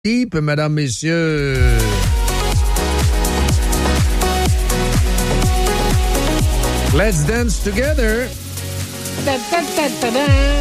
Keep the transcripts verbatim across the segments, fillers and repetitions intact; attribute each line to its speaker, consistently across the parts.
Speaker 1: Deep, mesdames, messieurs. Let's dance together. Da, da, da, da,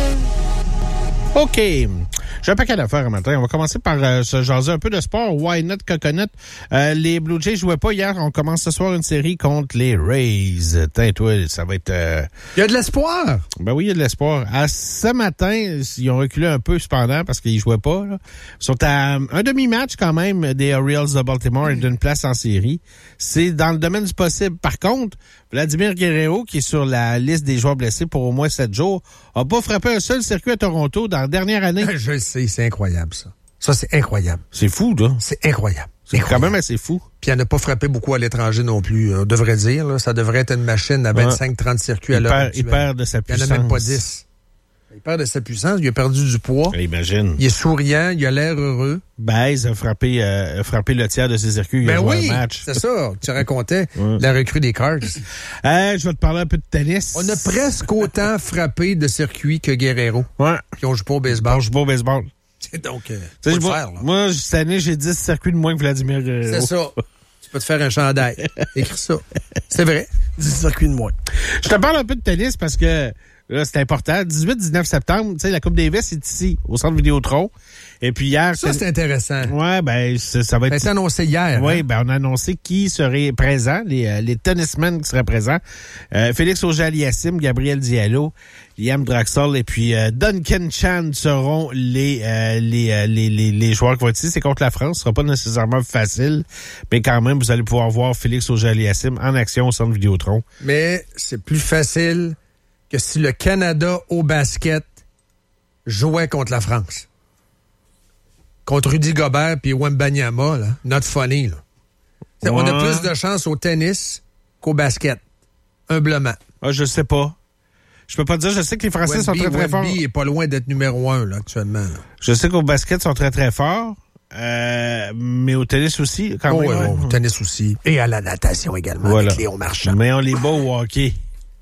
Speaker 1: da.
Speaker 2: OK. J'ai un paquet d'affaires un matin. On va commencer par euh, se jaser un peu de sport. Why not coconut? Euh, les Blue Jays jouaient pas hier. On commence ce soir une série contre les Rays. Tain, toi, ça va être... Euh...
Speaker 1: Il y a de l'espoir.
Speaker 2: Ben oui, il y a de l'espoir. À ce matin, ils ont reculé un peu cependant parce qu'ils jouaient pas. Là. Ils sont à un demi-match quand même des Orioles de Baltimore et d'une place en série. C'est dans le domaine du possible. Par contre, Vladimir Guerrero, qui est sur la liste des joueurs blessés pour au moins sept jours, a pas frappé un seul circuit à Toronto dans la dernière année.
Speaker 1: Je le sais, c'est incroyable, ça. Ça, c'est incroyable.
Speaker 2: C'est fou, là.
Speaker 1: C'est incroyable.
Speaker 2: C'est
Speaker 1: incroyable.
Speaker 2: quand même assez fou.
Speaker 1: Puis il n'a pas frappé beaucoup à l'étranger non plus, on devrait dire. Là. Ça devrait être une machine à vingt-cinq trente circuits à l'heure.
Speaker 2: Il perd de sa puissance.
Speaker 1: Il n'y en a même pas dix. Il perd de sa puissance, il a perdu du poids.
Speaker 2: Imagine.
Speaker 1: Il est souriant, il a l'air heureux.
Speaker 2: Baez a frappé, euh, a frappé le tiers de ses circuits.
Speaker 1: Ben
Speaker 2: il a
Speaker 1: oui,
Speaker 2: joué un match.
Speaker 1: c'est ça. Tu racontais
Speaker 2: ouais.
Speaker 1: La recrue des Cards.
Speaker 2: Euh, je vais te parler un peu de tennis.
Speaker 1: On a presque autant frappé de circuits que Guerrero.
Speaker 2: Ouais.
Speaker 1: Qui ont joué pas au baseball.
Speaker 2: On joue pas au baseball.
Speaker 1: Donc, euh,
Speaker 2: faut le
Speaker 1: moi,
Speaker 2: faire,
Speaker 1: là.
Speaker 2: Moi, cette année, j'ai dix circuits de moins que Vladimir Guerrero.
Speaker 1: C'est ça. Tu peux te faire un chandail. Écris ça. C'est vrai. dix circuits de moins.
Speaker 2: Je te parle un peu de tennis parce que là, c'est important. dix-huit dix-neuf septembre, tu sais, la Coupe Davis est ici, au Centre Vidéotron. Et puis hier...
Speaker 1: Ça, c'est intéressant.
Speaker 2: Ouais, ben, ça, ça va être...
Speaker 1: Ça a été annoncé hier.
Speaker 2: Oui,
Speaker 1: hein?
Speaker 2: ben, on a annoncé qui serait présent, les, euh, les tennismen qui seraient présents. Euh, Félix Auger-Aliassime, Gabriel Diallo, Liam Draxler et puis euh, Duncan Chan seront les, euh, les, euh, les, les, les joueurs qui vont être ici. C'est contre la France. Ce sera pas nécessairement facile, mais quand même, vous allez pouvoir voir Félix Auger-Aliassime en action au Centre Vidéotron.
Speaker 1: Mais c'est plus facile que si le Canada au basket jouait contre la France. Contre Rudy Gobert puis Wembanyama, là. Not funny, là. Ouais. On a plus de chance au tennis qu'au basket. Humblement.
Speaker 2: Ah, je sais pas. Je peux pas dire, je sais que les Français Wemby, sont très, très
Speaker 1: Wemby
Speaker 2: forts.
Speaker 1: Wemby est pas loin d'être numéro un, là, actuellement. Là.
Speaker 2: Je sais qu'au basket, ils sont très, très forts. Euh, mais au tennis aussi, quand
Speaker 1: oh,
Speaker 2: même.
Speaker 1: Ouais,
Speaker 2: ouais.
Speaker 1: Au tennis aussi. Et à la natation également,
Speaker 2: voilà.
Speaker 1: avec Léon Marchand.
Speaker 2: Mais on les bat au hockey.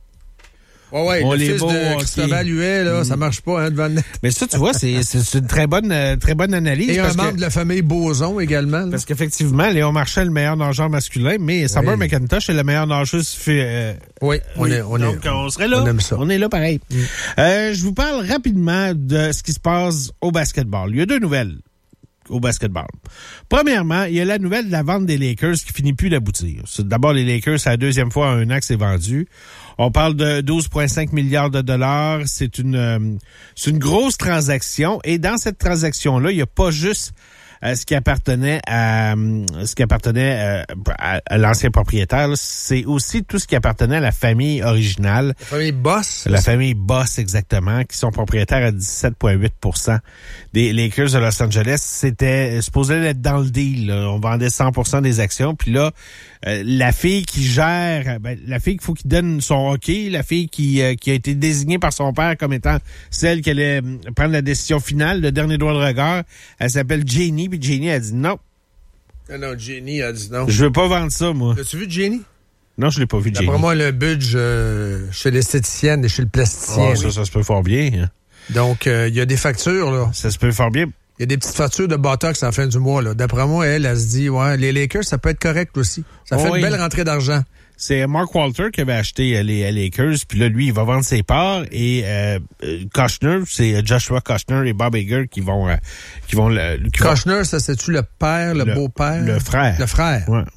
Speaker 1: Ouais, ouais,
Speaker 2: on
Speaker 1: le
Speaker 2: les
Speaker 1: fils
Speaker 2: beau
Speaker 1: de Christophe Huet, là, mm. ça marche pas, hein, devant le net.
Speaker 2: Mais ça, tu vois, c'est, c'est une très bonne, euh, très bonne analyse.
Speaker 1: Et
Speaker 2: parce
Speaker 1: un membre
Speaker 2: que,
Speaker 1: de la famille Boson également. Là.
Speaker 2: Parce qu'effectivement, Léon Marchand est le meilleur nageur masculin, mais oui. Summer McIntosh est le meilleur nageuse. Euh,
Speaker 1: oui, on
Speaker 2: oui,
Speaker 1: est, on
Speaker 2: donc,
Speaker 1: est,
Speaker 2: on serait là.
Speaker 1: On aime ça.
Speaker 2: On est là pareil. Mm. Euh, je vous parle rapidement de ce qui se passe au basketball. Il y a deux nouvelles au basketball. Premièrement, il y a la nouvelle de la vente des Lakers qui finit plus d'aboutir. C'est d'abord les Lakers, c'est la deuxième fois en un an que c'est vendu. On parle de douze virgule cinq milliards de dollars. C'est une, euh, c'est une grosse transaction. Et dans cette transaction-là, il n'y a pas juste euh, ce qui appartenait à ce qui appartenait euh, à, à l'ancien propriétaire. Là. C'est aussi tout ce qui appartenait à la famille originale.
Speaker 1: La famille Boss.
Speaker 2: La famille Boss, exactement, qui sont propriétaires à dix-sept virgule huit pour cent des Lakers de Los Angeles. C'était supposé être dans le deal. Là. On vendait cent pour cent des actions. Puis là, euh, la fille qui gère, ben, la fille qu'il faut qu'il donne son hockey, la fille qui, euh, qui a été désignée par son père comme étant celle qui allait prendre la décision finale, le dernier doigt de regard, elle s'appelle Jenny. Puis Jenny a dit non.
Speaker 1: Non, non, Jenny a dit non.
Speaker 2: Je veux pas vendre ça, moi.
Speaker 1: As-tu vu Jenny?
Speaker 2: Non, je l'ai pas vu, Jenny.
Speaker 1: D'après moi, le budget euh, chez l'esthéticienne et chez le plasticien.
Speaker 2: Oh, ça, ça se peut fort bien. Hein.
Speaker 1: Donc, il euh, y a des factures, là.
Speaker 2: Ça se peut fort bien.
Speaker 1: Il y a des petites factures de Botox en fin du mois, là. D'après moi, elle, elle se dit, ouais, les Lakers, ça peut être correct aussi. Ça oh, fait oui. une belle rentrée d'argent.
Speaker 2: C'est Mark Walter qui avait acheté les Lakers, puis là, lui, il va vendre ses parts, et euh, Kushner, c'est Joshua Kushner et Bob Hager qui vont... Euh, qui vont le, qui
Speaker 1: Kushner,
Speaker 2: vont...
Speaker 1: ça, c'est-tu le père, le, le beau-père?
Speaker 2: Le frère.
Speaker 1: Le frère.
Speaker 2: Ouais.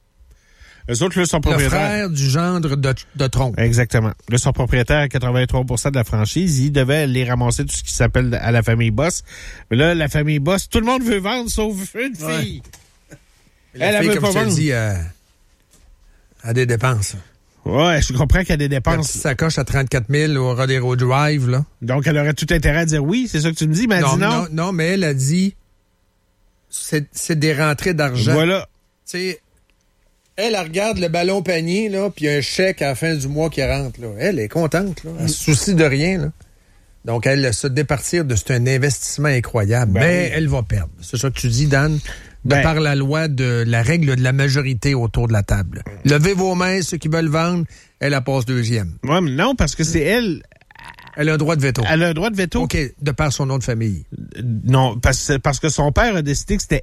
Speaker 2: Eux autres, là, sont propriétaires...
Speaker 1: Le frère du gendre de, de Trompe.
Speaker 2: Exactement. Là, sont propriétaires à quatre-vingt-trois pour cent de la franchise. Ils devaient les ramasser tout ce qui s'appelle à la famille Boss. Mais là, la famille Boss, tout le monde veut vendre, sauf une fille.
Speaker 1: Ouais. La
Speaker 2: elle,
Speaker 1: fille,
Speaker 2: elle veut
Speaker 1: comme
Speaker 2: pas
Speaker 1: je te
Speaker 2: vendre.
Speaker 1: dis, euh, a des dépenses.
Speaker 2: Ouais, je comprends qu'il y a des dépenses.
Speaker 1: Ça coche à trente-quatre mille au Rodeo Drive, là.
Speaker 2: Donc, elle aurait tout intérêt à dire oui, c'est ça que tu me dis, mais elle
Speaker 1: non,
Speaker 2: dit non.
Speaker 1: Non, non, mais elle a dit, c'est, c'est des rentrées d'argent.
Speaker 2: Voilà.
Speaker 1: Tu sais, elle, elle regarde le ballon panier, là, puis un chèque à la fin du mois qui rentre, là. Elle est contente, là. Elle se soucie de rien, là. Donc, elle se départir de c'est un investissement incroyable. Ben mais oui. Elle va perdre. C'est ça que tu dis, Dan? De ben, par la loi de la règle de la majorité autour de la table. Levez vos mains, ceux qui veulent vendre, elle, elle passe deuxième.
Speaker 2: Ouais, mais non, parce que c'est elle.
Speaker 1: Elle a un droit de veto.
Speaker 2: Elle a un droit de veto.
Speaker 1: OK, de par son nom de famille.
Speaker 2: Non, parce, parce que son père a décidé que c'était